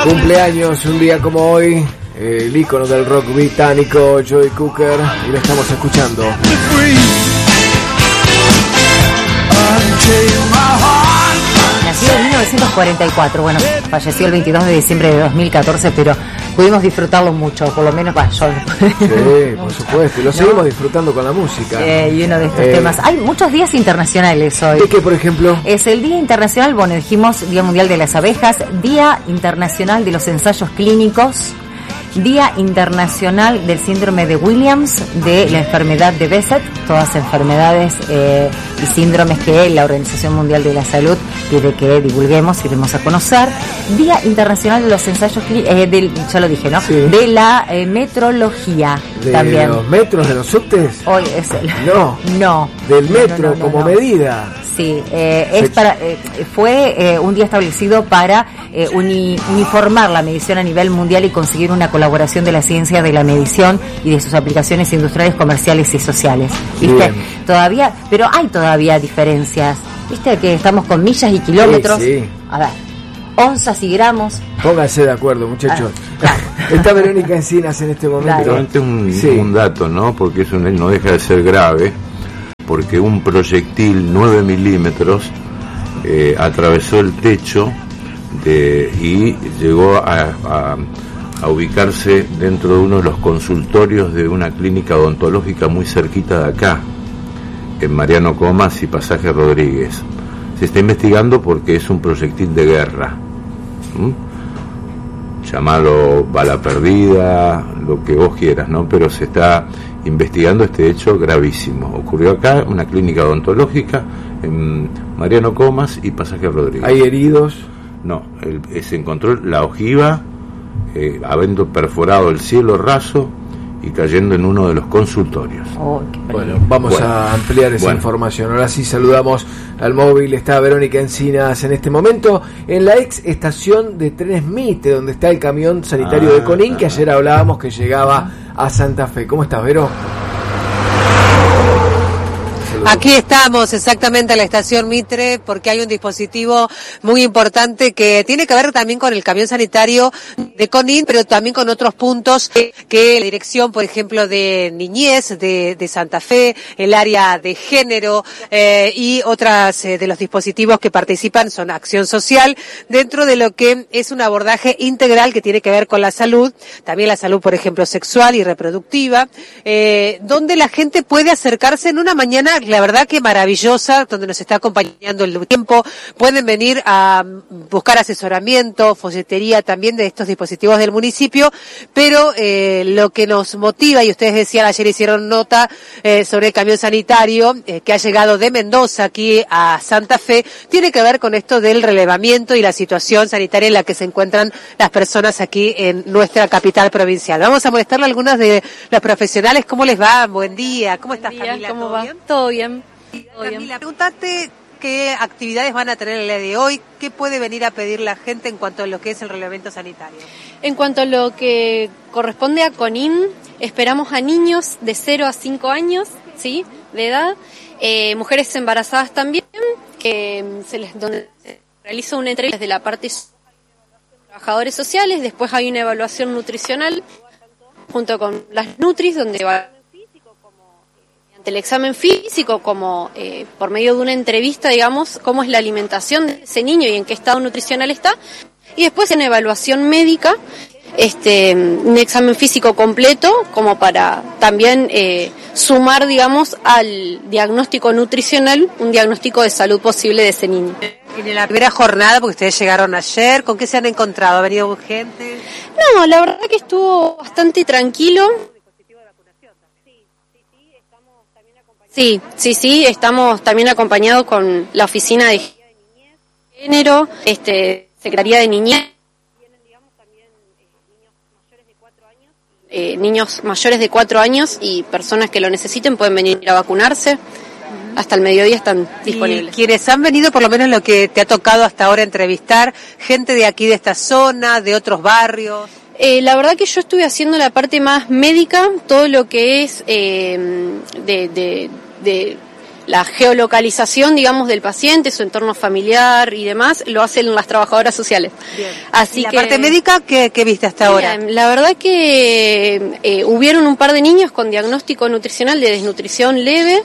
Cumpleaños un día como hoy, el ícono del rock británico Joe Cocker, y lo estamos escuchando. Nació en 1944, bueno, falleció el 22 de diciembre de 2014, pero pudimos disfrutarlo mucho, por lo menos yo. Sí, por supuesto, y lo seguimos disfrutando con la música. Y uno de estos temas. Hay muchos días internacionales hoy. ¿De qué, por ejemplo? Es el Día Internacional, bueno, dijimos Día Mundial de las Abejas, Día Internacional de los Ensayos Clínicos, Día Internacional del Síndrome de Williams, de la enfermedad de Behçet, todas enfermedades y síndromes que la Organización Mundial de la Salud pide que divulguemos y demos a conocer. Día Internacional de los Ensayos Clínicos, ya lo dije, ¿no? Sí. De la metrología también. ¿De los metros de los subtes? Hoy es el... No. Del metro como medida. Sí, fue un día establecido para uniformar la medición a nivel mundial y conseguir una colaboración de la ciencia de la medición y de sus aplicaciones industriales, comerciales y sociales. ¿Viste? Todavía, pero hay todavía diferencias. ¿Viste que estamos con millas y kilómetros? Sí. A ver, onzas y gramos. Pónganse de acuerdo, muchachos. Claro. Está Verónica Encinas en este momento. Solamente un dato, ¿no? Porque eso no deja de ser grave. Porque un proyectil 9 milímetros atravesó el techo y llegó a ubicarse dentro de uno de los consultorios de una clínica odontológica muy cerquita de acá, en Mariano Comas y Pasaje Rodríguez. Se está investigando porque es un proyectil de guerra. Llamalo bala perdida, lo que vos quieras, ¿no? Pero se está investigando este hecho gravísimo. Ocurrió acá, una clínica odontológica en Mariano Comas y Pasaje Rodríguez. ¿Hay heridos? No, se encontró la ojiva habiendo perforado el cielo raso y cayendo en uno de los consultorios. Bueno, vamos a ampliar esa información. Ahora sí saludamos al móvil. Está Verónica Encinas en este momento en la ex estación de trenes Mitre, donde está el camión sanitario de Conin, que ayer hablábamos que llegaba a Santa Fe. ¿Cómo estás, Vero? Aquí estamos exactamente en la estación Mitre porque hay un dispositivo muy importante que tiene que ver también con el camión sanitario de Conin, pero también con otros puntos que la dirección, por ejemplo, de niñez de Santa Fe, el área de género y otras de los dispositivos que participan son acción social dentro de lo que es un abordaje integral que tiene que ver con la salud, también la salud, por ejemplo, sexual y reproductiva, donde la gente puede acercarse en una mañana, la verdad que maravillosa, donde nos está acompañando el tiempo. Pueden venir a buscar asesoramiento, folletería también de estos dispositivos del municipio, pero lo que nos motiva, y ustedes decían ayer, hicieron nota sobre el camión sanitario que ha llegado de Mendoza aquí a Santa Fe, tiene que ver con esto del relevamiento y la situación sanitaria en la que se encuentran las personas aquí en nuestra capital provincial. Vamos a molestarle a algunos de los profesionales. ¿Cómo les va? Buen día. ¿Cómo estás, Camila? ¿Cómo va? Todo bien. Camila, preguntarte qué actividades van a tener el día de hoy, qué puede venir a pedir la gente en cuanto a lo que es el relevamiento sanitario. En cuanto a lo que corresponde a Conin, esperamos a niños de 0 a 5 años, ¿sí?, de edad, mujeres embarazadas también, que donde se realiza una entrevista desde la parte de trabajadores sociales, después hay una evaluación nutricional junto con las Nutris, donde va el examen físico, como por medio de una entrevista, digamos, cómo es la alimentación de ese niño y en qué estado nutricional está, y después en evaluación médica, un examen físico completo, como para también sumar, digamos, al diagnóstico nutricional, un diagnóstico de salud posible de ese niño. En la primera jornada, porque ustedes llegaron ayer, ¿con qué se han encontrado? ¿Ha venido gente? No, la verdad que estuvo bastante tranquilo. Sí, estamos también acompañados con la Oficina de Género, Secretaría de Niñez, niños mayores de 4 años y personas que lo necesiten pueden venir a vacunarse. Hasta el mediodía están disponibles. ¿Y quienes han venido, por lo menos lo que te ha tocado hasta ahora entrevistar, gente de aquí de esta zona, de otros barrios? La verdad que yo estuve haciendo la parte más médica, todo lo que es de la geolocalización, digamos, del paciente, su entorno familiar y demás, lo hacen las trabajadoras sociales. Bien. Así ¿Y la que, parte médica qué viste hasta ahora? La verdad que hubieron un par de niños con diagnóstico nutricional de desnutrición leve,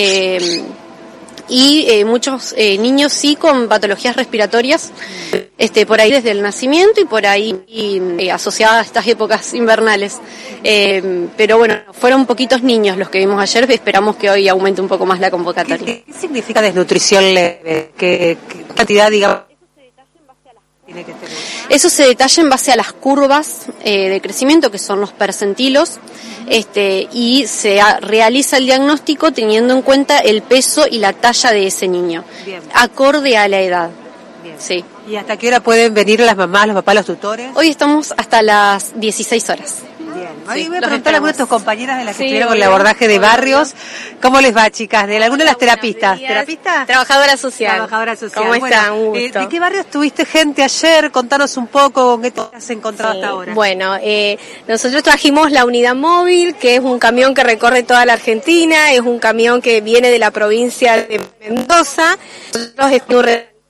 y muchos niños sí con patologías respiratorias, por ahí desde el nacimiento y por ahí asociadas a estas épocas invernales. Pero bueno, fueron poquitos niños los que vimos ayer, esperamos que hoy aumente un poco más la convocatoria. ¿Qué significa desnutrición leve? ¿Qué cantidad, digamos, tiene que tener? Eso se detalla en base a las curvas de crecimiento, que son los percentilos, y se realiza el diagnóstico teniendo en cuenta el peso y la talla de ese niño, Bien. acorde a la edad. Bien. Sí. ¿Y hasta qué hora pueden venir las mamás, los papás, los tutores? Hoy estamos hasta las 16 horas. Bien. Sí, Hoy voy a los preguntar a algunas de tus esperamos. compañeras de las que Sí, estuvieron con el hola. abordaje de Hola. barrios. ¿Cómo les va, chicas? ¿De alguna de las terapistas? Buenos días. ¿Terapistas? Trabajadora social. Trabajadora social. ¿Cómo están? Bueno, Un gusto. ¿de qué barrios tuviste gente ayer? Contanos un poco, ¿con qué te has encontrado Sí, hasta ahora? Bueno, nosotros trajimos la unidad móvil, que es un camión que recorre toda la Argentina, es un camión que viene de la provincia de Mendoza. Nosotros estamos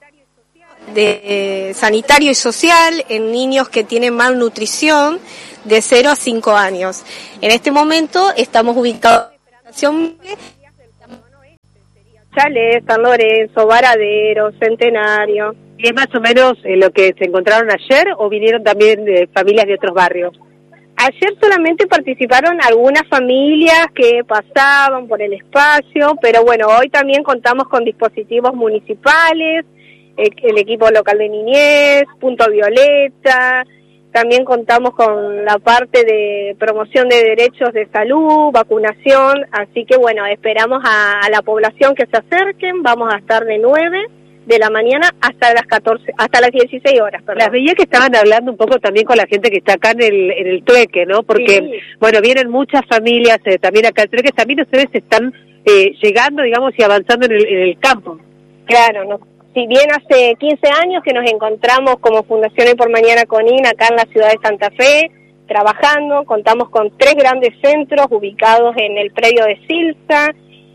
de sanitario y social en niños que tienen malnutrición de 0 a 5 años. En este momento estamos ubicados en Chale, San Lorenzo, Varadero, Centenario. ¿Y es más o menos lo que se encontraron ayer o vinieron también familias de otros barrios? Ayer solamente participaron algunas familias que pasaban por el espacio, pero bueno, hoy también contamos con dispositivos municipales, el equipo local de niñez, Punto Violeta, también contamos con la parte de promoción de derechos de salud, vacunación, así que bueno, esperamos a la población que se acerquen, vamos a estar de 9 de la mañana hasta las 14, hasta las 16 horas, perdón. Las veía que estaban hablando un poco también con la gente que está acá en el Trueque, ¿no? Porque, Sí. bueno, vienen muchas familias también acá al Trueque, también ustedes están llegando, digamos, y avanzando en el campo. Claro, no. Si bien hace 15 años que nos encontramos como Fundación Hoy por Mañana CONIN acá en la ciudad de Santa Fe, trabajando, contamos con 3 grandes centros ubicados en el predio de Silsa,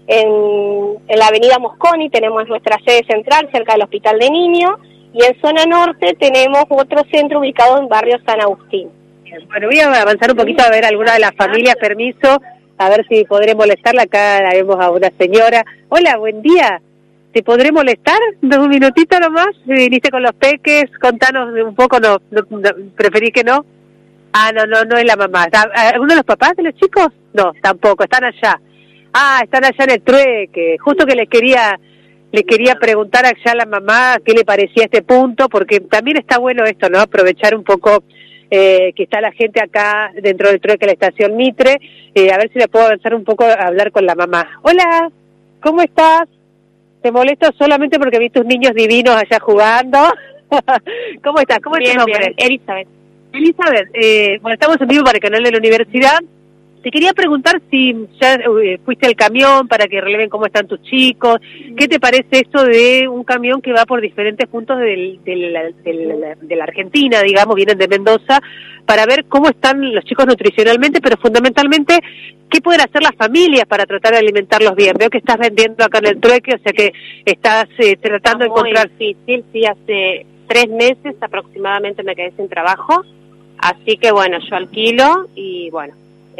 en la avenida Mosconi tenemos nuestra sede central cerca del Hospital de Niños, y en zona norte tenemos otro centro ubicado en barrio San Agustín. Bueno, voy a avanzar un poquito a ver alguna de las familias, permiso, a ver si podré molestarla. Acá la vemos a una señora. Hola, buen día. ¿Te podré molestar? Un minutito nomás. ¿Viniste con los peques? Contanos un poco. No, ¿preferís que no? Ah, no es la mamá. ¿Alguno de los papás de los chicos? No, tampoco, están allá. Ah, están allá en el Trueque. Justo que les quería preguntar allá a la mamá qué le parecía este punto, porque también está bueno esto, ¿no? Aprovechar un poco que está la gente acá dentro del Trueque, la estación Mitre, a ver si le puedo avanzar un poco a hablar con la mamá. Hola, ¿cómo estás? Te molesto solamente porque vi tus niños divinos allá jugando. ¿Cómo estás? ¿Cómo es tu nombre? Bien. Elizabeth. Elizabeth, bueno, estamos en vivo para el canal de la universidad. Te quería preguntar si ya fuiste al camión para que releven cómo están tus chicos. ¿Qué te parece esto de un camión que va por diferentes puntos de la Argentina, digamos, vienen de Mendoza, para ver cómo están los chicos nutricionalmente, pero fundamentalmente, qué pueden hacer las familias para tratar de alimentarlos bien? Veo que estás vendiendo acá en el Trueque, o sea que estás tratando de encontrar... Muy difícil, sí, hace 3 meses aproximadamente me quedé sin trabajo, así que bueno, yo alquilo y bueno,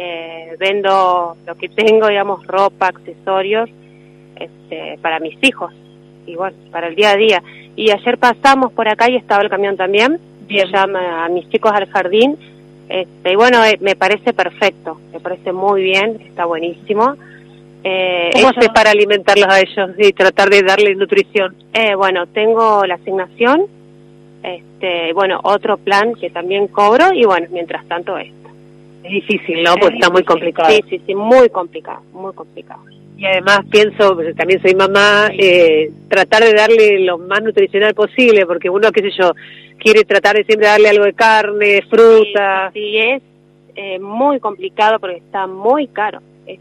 vendo lo que tengo, digamos, ropa, accesorios, para mis hijos y bueno, para el día a día. Y ayer pasamos por acá y estaba el camión también, llama a mis chicos al jardín, y bueno, me parece perfecto, me parece muy bien, está buenísimo. ¿Cómo haces para alimentarlos a ellos y tratar de darle nutrición? Bueno, tengo la asignación, bueno, otro plan que también cobro y bueno, mientras tanto esto. Es difícil, ¿no? Porque está muy complicado. Sí, muy complicado, muy complicado. Y además pienso, también soy mamá, tratar de darle lo más nutricional posible, porque uno, qué sé yo, quiere tratar de siempre darle algo de carne, fruta. Sí, es muy complicado porque está muy caro.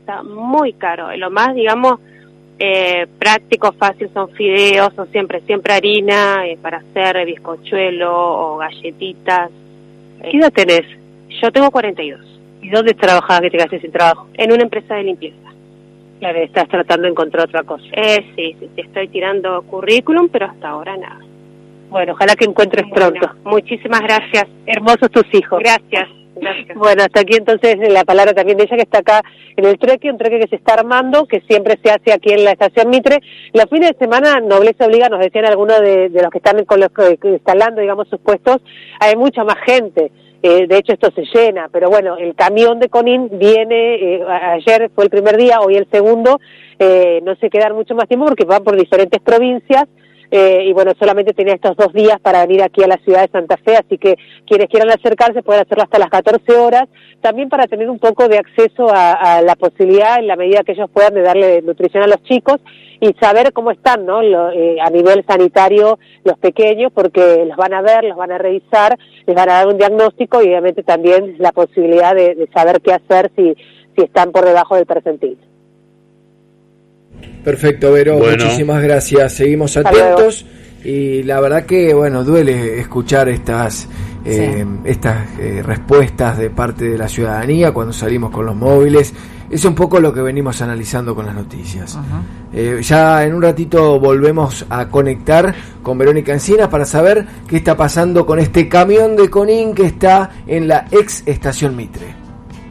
Lo más, digamos, práctico, fácil son fideos, son siempre harina para hacer bizcochuelo o galletitas. ¿Qué edad tenés? Yo tengo 42. ¿Y dónde trabajás que te quedaste sin trabajo? En una empresa de limpieza. Claro, estás tratando de encontrar otra cosa. Sí, estoy tirando currículum, pero hasta ahora nada. Bueno, ojalá que encuentres pronto. Muchísimas gracias. Hermosos tus hijos. Gracias. Bueno, hasta aquí entonces la palabra también de ella, que está acá en el trueque, un trueque que se está armando, que siempre se hace aquí en la estación Mitre. Los fines de semana, nobleza obliga, nos decían algunos de los que están con los instalando, digamos, sus puestos, hay mucha más gente. De hecho, esto se llena, pero bueno, el camión de Conin viene, ayer fue el primer día, hoy el segundo, no se quedan mucho más tiempo porque van por diferentes provincias. Y bueno, solamente tenía estos 2 días para venir aquí a la ciudad de Santa Fe, así que quienes quieran acercarse pueden hacerlo hasta las 14 horas, también para tener un poco de acceso a la posibilidad, en la medida que ellos puedan, de darle nutrición a los chicos y saber cómo están, ¿no? A nivel sanitario los pequeños, porque los van a ver, los van a revisar, les van a dar un diagnóstico y obviamente también la posibilidad de saber qué hacer si están por debajo del percentil. Perfecto, Vero, bueno, muchísimas gracias. Seguimos atentos y la verdad que, bueno, duele escuchar estas respuestas de parte de la ciudadanía cuando salimos con los móviles. Es un poco lo que venimos analizando con las noticias. Ya en un ratito volvemos a conectar con Verónica Encinas para saber qué está pasando con este camión de Conin que está en la ex estación Mitre.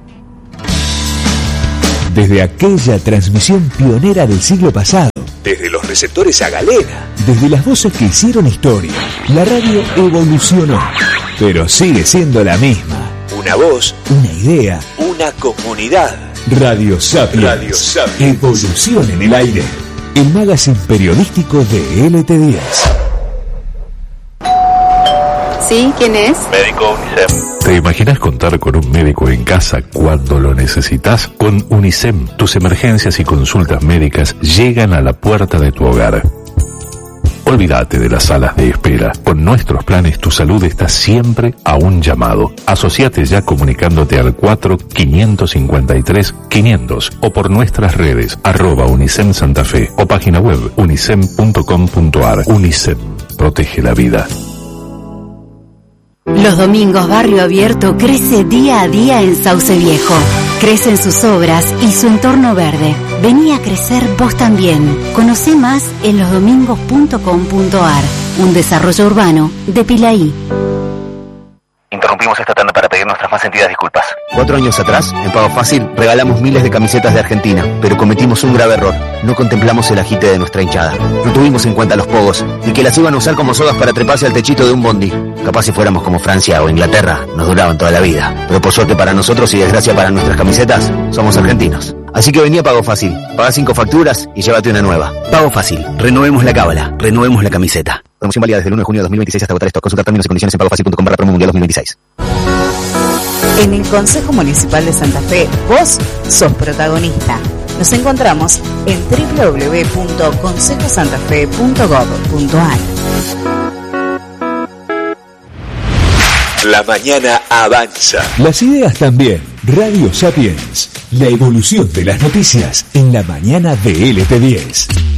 Desde aquella transmisión pionera del siglo pasado, desde los receptores a galena, desde las voces que hicieron historia, la radio evolucionó, pero sigue siendo la misma. Una voz, una idea, una comunidad. Radio Sapiens. Radio Sapiens. Evolución en el aire. El magazine periodístico de LT10. ¿Sí? ¿Quién es? Médico UNICEM. ¿Te imaginas contar con un médico en casa cuando lo necesitas? Con UNICEM, tus emergencias y consultas médicas llegan a la puerta de tu hogar. Olvídate de las salas de espera. Con nuestros planes tu salud está siempre a un llamado. Asociate ya comunicándote al 4-553-500 o por nuestras redes @UNICEM Santa Fe o página web unicem.com.ar. UNICEM, protege la vida. Los domingos Barrio Abierto crece día a día en Sauce Viejo. Crecen sus obras y su entorno verde. Vení a crecer vos también. Conocé más en losdomingos.com.ar. Un desarrollo urbano de Pilaí. Interrumpimos esta tanda para pedir nuestras más sentidas disculpas. 4 años atrás, en Pago Fácil, regalamos miles de camisetas de Argentina, pero cometimos un grave error. No contemplamos el agite de nuestra hinchada. No tuvimos en cuenta los pogos, ni que las iban a usar como sogas para treparse al techito de un bondi. Capaz si fuéramos como Francia o Inglaterra, nos duraban toda la vida. Pero por suerte para nosotros y desgracia para nuestras camisetas, somos argentinos. Así que vení a Pago Fácil, pagá 5 facturas y llévate una nueva. Pago Fácil, renovemos la cábala, renovemos la camiseta. Promoción válida desde el 1 de junio de 2026 hasta agotar esto. Consultar términos y condiciones en pagofacil.com/promo mundial 2026. En el Consejo Municipal de Santa Fe, vos sos protagonista. Nos encontramos en www.consejosantafe.gov.ar. La mañana avanza. Las ideas también. Radio Sapiens. La evolución de las noticias en la mañana de LT10.